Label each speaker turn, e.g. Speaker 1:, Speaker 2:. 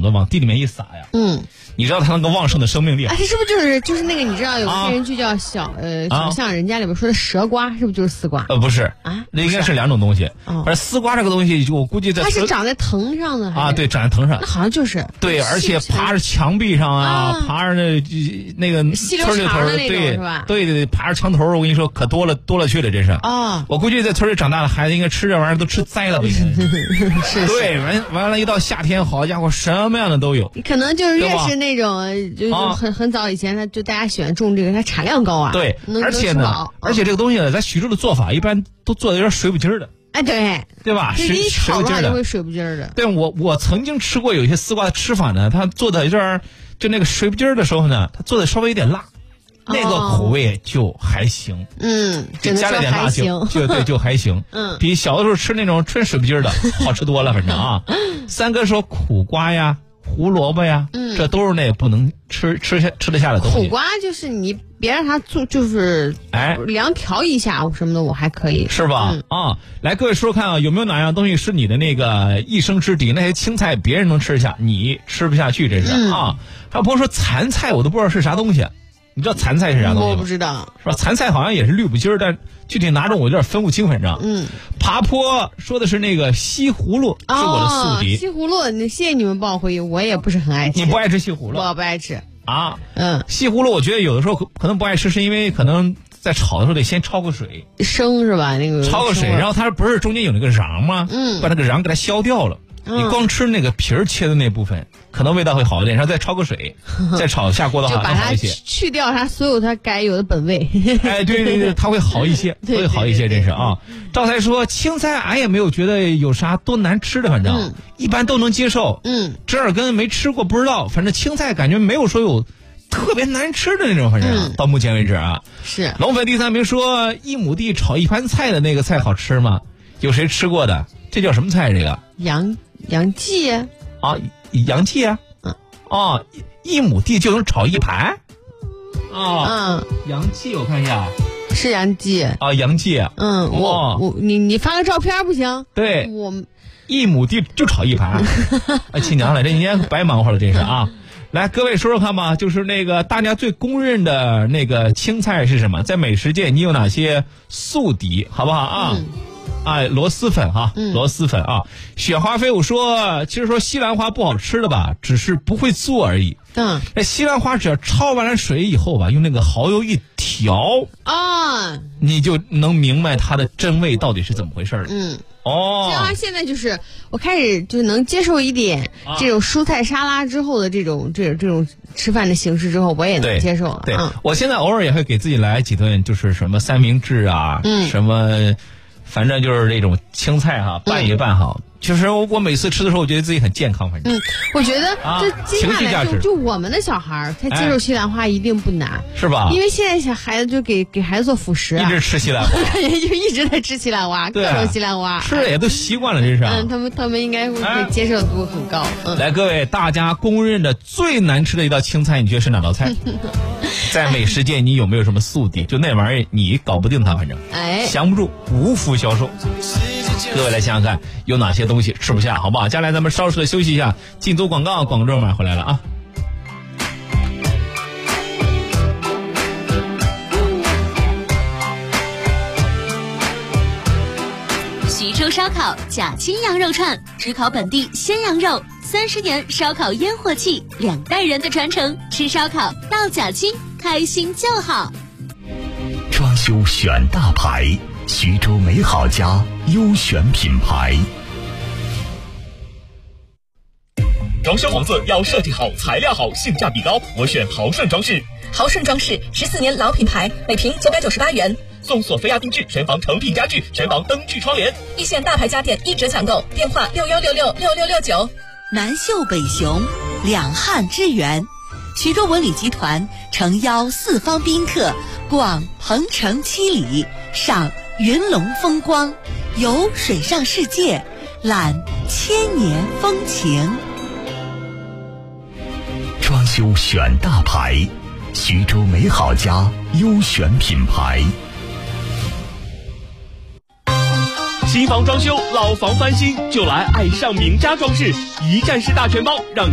Speaker 1: 子往地里面一撒呀，你知道它那个旺盛的生命力。
Speaker 2: 哎，是不是就是那个你知道有个电视剧叫小象人家里边说的蛇瓜，是不是就是丝瓜？
Speaker 1: 不是啊，那应该是两种东西。而丝瓜这个东西，我估计
Speaker 2: 它是长在藤上的
Speaker 1: 啊，对，长在藤上。
Speaker 2: 那好像就是
Speaker 1: 对，而且爬着墙壁上啊，爬着那个
Speaker 2: 细溜长的那种是吧？
Speaker 1: 对，爬着墙头，我跟你说可多了去了，真是啊！我估计在村里长大的孩子应该吃这玩意儿都吃栽了，
Speaker 2: 是。
Speaker 1: 对，完了，一到夏天，好家伙，什么样的都有。
Speaker 2: 可能就是越是那种就很早以前，大家喜欢种这个，它产量高啊。
Speaker 1: 对，而且这个东西呢，咱徐州的做法一般都做的有点水不筋的。
Speaker 2: 哎，
Speaker 1: 对吧？
Speaker 2: 一炒的话就会水不筋的。
Speaker 1: 对，我曾经吃过有一些丝瓜的吃法呢，他做的有点就那个水不筋的时候呢，他做的稍微有点辣。那个口味就还行，加了点辣就还行，比小的时候吃那种纯水不筋的好吃多了，反正啊。三哥说苦瓜呀、胡萝卜呀，这都是那不能吃得下的东西。
Speaker 2: 苦瓜就是你别让它做，就是凉调一下什么的，我还可以，
Speaker 1: 是吧？来，各位说说看啊，有没有哪样东西是你的那个一生之敌？那些青菜别人能吃下，你吃不下去，这是啊。还有朋友说残菜，我都不知道是啥东西。你知道残菜是啥东西吗？
Speaker 2: 我不知道，
Speaker 1: 是吧？残菜好像也是绿不筋儿，但具体哪种我有点分不清，反正。爬坡说的是那个西葫芦，是我的宿敌。
Speaker 2: 西葫芦，谢谢你们报回，我也不是很爱吃。
Speaker 1: 你不爱吃西葫芦？
Speaker 2: 我不爱吃
Speaker 1: 啊。西葫芦我觉得有的时候可能不爱吃，是因为可能在炒的时候得先焯个水，
Speaker 2: 生是吧？那个
Speaker 1: 焯个水，然后它不是中间有那个瓤吗？把那个瓤给它削掉了。你光吃那个皮儿切的那部分，可能味道会好一点，然后再焯个水，再炒下锅的话，
Speaker 2: 就把它去掉它所有它该有的本味。
Speaker 1: 哎，对，它会好一些，会好一些，真是啊。赵才说青菜，俺也没有觉得有啥多难吃的，反正一般都能接受。折耳根没吃过，不知道，反正青菜感觉没有说有特别难吃的那种，反正到目前为止啊。
Speaker 2: 是。
Speaker 1: 龙粉第3名说1亩地炒一盘菜的那个菜好吃吗？有谁吃过的？这叫什么菜？这个
Speaker 2: 杨记啊，
Speaker 1: 杨记啊，1亩地就能炒一盘杨记，我看一下，
Speaker 2: 是杨记
Speaker 1: 啊，杨记，
Speaker 2: 你发个照片不行？
Speaker 1: 对，我1亩地就炒一盘，亲娘了，这一年白忙活了，真是啊！来，各位说说看吧，就是那个大家最公认的那个青菜是什么？在美食界你有哪些宿敌，好不好啊？螺蛳粉哈，螺蛳粉啊。雪花飞舞说，其实说西兰花不好吃的吧，只是不会做而已。那西兰花只要焯完了水以后吧，用那个蚝油一调你就能明白它的真味到底是怎么回事了。
Speaker 2: 西兰花现在就是我开始就能接受一点这种蔬菜沙拉之后的这种吃饭的形式之后，我也能接受了。
Speaker 1: 对，我现在偶尔也会给自己来几顿，就是什么三明治啊，什么。反正就是这种青菜哈，拌一拌哈。其实我每次吃的时候，我觉得自己很健康，反正。
Speaker 2: 我觉得就接下来就我们的小孩他接受西兰花一定不难，
Speaker 1: 是吧？
Speaker 2: 因为现在小孩子就给孩子做辅食，
Speaker 1: 一直吃西兰花，
Speaker 2: 就一直在吃西兰花，各种西兰花，
Speaker 1: 吃的也都习惯了，这是。
Speaker 2: 他们应该会接受度很高。
Speaker 1: 来，各位，大家公认的最难吃的一道青菜，你觉得是哪道菜？在美食界，你有没有什么宿敌？就那玩意儿，你搞不定它，反正降不住，无福消受。各位来想想看，有哪些东西吃不下，好不好？接下来咱们稍事的休息一下，进组广告，广州马上回来了啊。
Speaker 3: 徐州烧烤贾青羊肉串，只烤本地鲜羊肉，30年烧烤烟火气，2代人的传承，吃烧烤到贾青，开心就好。
Speaker 4: 装修选大牌，徐州美好家优选品牌。
Speaker 5: 装修房子要设计好，材料好，性价比高，我选豪顺装饰。
Speaker 6: 豪顺装饰14年老品牌，每平998元，
Speaker 5: 送索菲亚定制全房成品家具，全房灯具窗帘，
Speaker 6: 一线大牌家电1折抢购，电话61666669。
Speaker 3: 南秀北雄，两汉之源，徐州文旅集团诚邀4方宾客逛鹏城7里，赏云龙风光，游水上世界，览千年风情。
Speaker 4: 装修选大牌，徐州美好家优选品牌。
Speaker 5: 新房装修，老房翻新，就来爱上名家装饰，一站式大全包，让